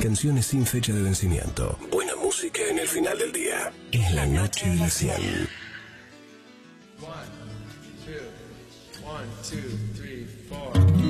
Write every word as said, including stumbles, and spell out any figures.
Canciones sin fecha de vencimiento. Buena música en el final del día. Es la noche de la cien. One, two, one, two, three, four.